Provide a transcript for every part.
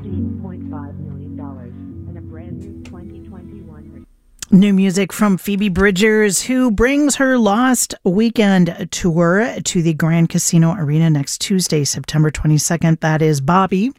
$15.5 million and a brand new 2021. New music from Phoebe Bridgers, who brings her Lost Weekend tour to the Grand Casino Arena next Tuesday, September 22nd. That is Bobby.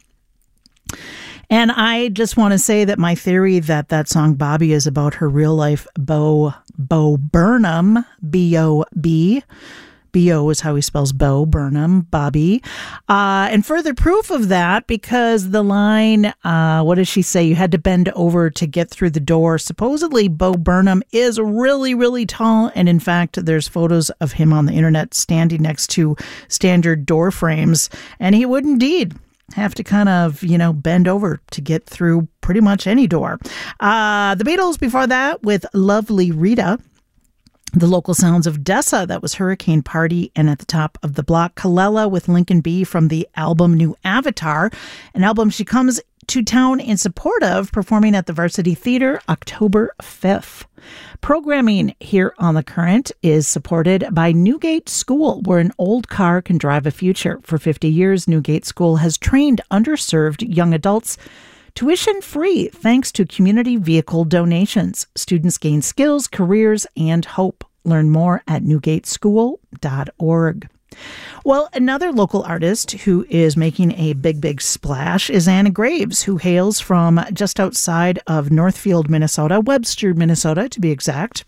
And I just want to say that my theory that song Bobby is about her real life Bo Burnham, B-O-B. B-O is how he spells Bo Burnham, Bobby. And further proof of that, because the line, what does she say? You had to bend over to get through the door. Supposedly, Bo Burnham is really, really tall. And in fact, there's photos of him on the internet standing next to standard door frames. And he would indeed have to kind of, bend over to get through pretty much any door. The Beatles before that with Lovely Rita. The local sounds of Dessa, that was Hurricane Party, and at the top of the block, Kalela with Lincoln B from the album New Avatar, an album she comes to town in support of, performing at the Varsity Theater October 5th. Programming here on The Current is supported by Newgate School, where an old car can drive a future. For 50 years, Newgate School has trained underserved young adults tuition-free thanks to community vehicle donations. Students gain skills, careers, and hope. Learn more at newgateschool.org. Well, another local artist who is making a big splash is Anna Graves, who hails from just outside of Northfield, Minnesota, Webster, Minnesota, to be exact.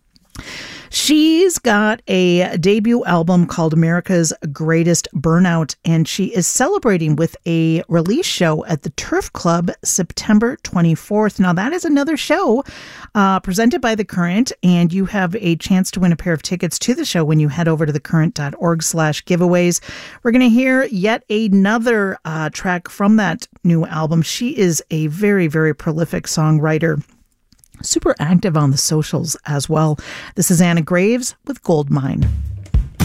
She's got a debut album called America's Greatest Burnout, and she is celebrating with a release show at the Turf Club September 24th. Now, that is another show presented by The Current, and you have a chance to win a pair of tickets to the show when you head over to thecurrent.org/giveaways. We're going to hear yet another track from that new album. She is a very, very prolific songwriter. Super active on the socials as well. This is Anna Graves with Goldmine.